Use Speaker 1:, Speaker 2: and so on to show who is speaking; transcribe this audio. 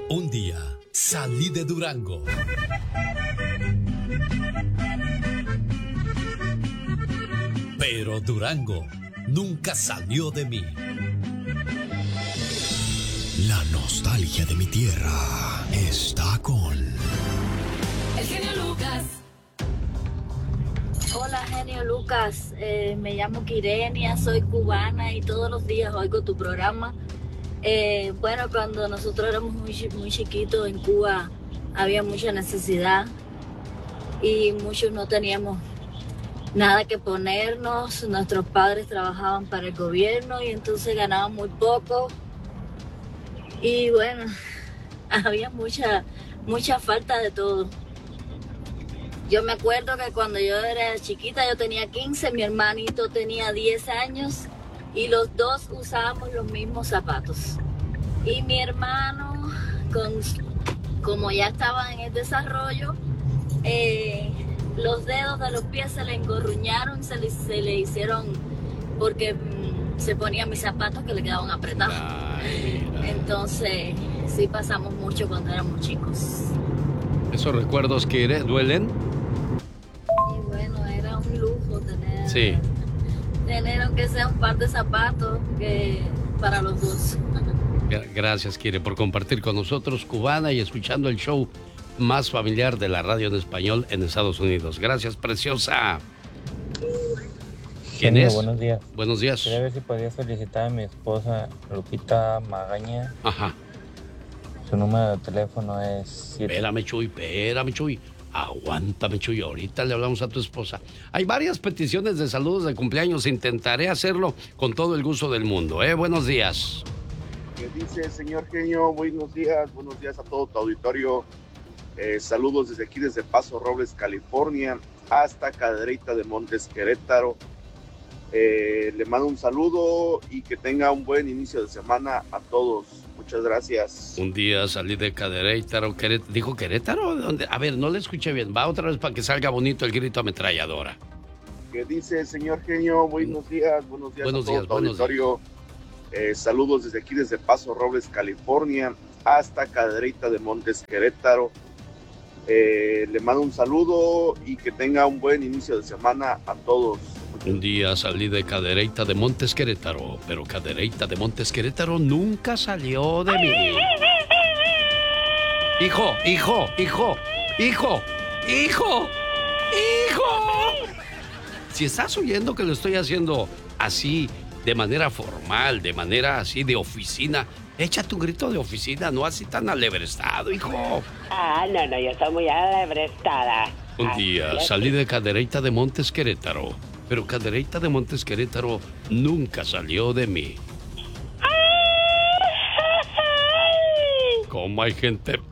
Speaker 1: Un día salí de Durango. Pero Durango nunca salió de mí. La nostalgia de mi tierra está con
Speaker 2: el genio Lucas.
Speaker 3: Hola, genio Lucas. Me llamo Kirenia, soy cubana y todos los días oigo tu programa. Bueno, cuando nosotros éramos muy chiquitos en Cuba había mucha necesidad y muchos no teníamos nada que ponernos. Nuestros padres trabajaban para el gobierno y entonces ganaban muy poco. Y bueno, había mucha falta de todo. Yo me acuerdo que cuando yo era chiquita, yo tenía 15, mi hermanito tenía 10 años y los dos usábamos los mismos zapatos. Y mi hermano, como ya estaba en el desarrollo, los dedos de los pies se le engorruñaron, se le hicieron, porque se ponían mis zapatos que le quedaban apretados. Entonces, sí pasamos mucho cuando éramos chicos.
Speaker 4: ¿Esos recuerdos que duelen?
Speaker 3: Y bueno, era un lujo tener aunque sea un par de zapatos para los dos.
Speaker 4: Gracias, Kire, por compartir con nosotros, cubana, y escuchando el show más familiar de la radio en español en Estados Unidos. Gracias, preciosa. ¿Quién es?
Speaker 5: Buenos días.
Speaker 4: Buenos días.
Speaker 5: Quería ver si podía solicitar a mi esposa, Lupita Magaña.
Speaker 4: Ajá.
Speaker 5: Su número de teléfono es...
Speaker 4: Espérame, Chuy. Aguántame, Chuy. Ahorita le hablamos a tu esposa. Hay varias peticiones de saludos de cumpleaños. Intentaré hacerlo con todo el gusto del mundo, ¿eh? Buenos días.
Speaker 6: ¿Qué dice, señor genio? Buenos días a todo tu auditorio. Saludos desde aquí, desde Paso Robles, California, hasta Cadereyta de Montes, Querétaro. Le mando un saludo y que tenga un buen inicio de semana a todos. Muchas gracias.
Speaker 4: Un día salí de Cadereytaro, ¿dijo Querétaro? ¿Dónde? A ver, no le escuché bien. Va otra vez para que salga bonito el grito ametralladora.
Speaker 6: ¿Qué dice, señor genio? Buenos días a todo tu auditorio. Saludos desde aquí, desde Paso Robles, California, hasta Cadereyta de Montes, Querétaro. Le mando un saludo y que tenga un buen inicio de semana a todos.
Speaker 4: Un día salí de Cadereyta de Montes, Querétaro, pero Cadereyta de Montes, Querétaro nunca salió de mí. Hijo. Si estás oyendo que lo estoy haciendo así, de manera formal, de manera así de oficina, échate un grito de oficina, no así tan alebrestado, hijo.
Speaker 7: No, yo soy muy alebrestada.
Speaker 4: Un día salí de Cadereyta de Montes, Querétaro, pero Cadereyta de Montes, Querétaro nunca salió de mí. ¿Cómo hay gente